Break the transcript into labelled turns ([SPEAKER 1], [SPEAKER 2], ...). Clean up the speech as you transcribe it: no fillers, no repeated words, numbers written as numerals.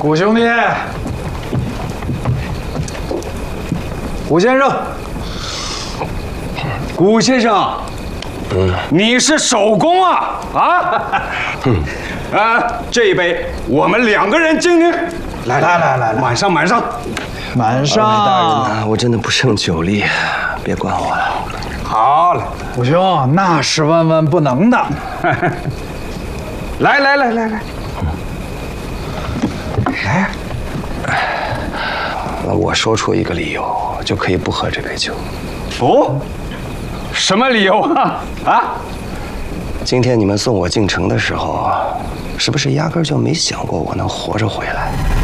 [SPEAKER 1] 谷兄弟，谷先生，谷先生，你是手工啊这一杯我们2个人敬您。来，满上。
[SPEAKER 2] 二位大人，我真的不胜酒力，别管我了。
[SPEAKER 1] 好嘞，
[SPEAKER 3] 谷兄，那是万不能的。
[SPEAKER 1] 来，
[SPEAKER 2] 那我说出一个理由，就可以不喝这杯酒。
[SPEAKER 1] 哦，什么理由啊？
[SPEAKER 2] 今天你们送我进城的时候，是不是压根就没想过我能活着回来？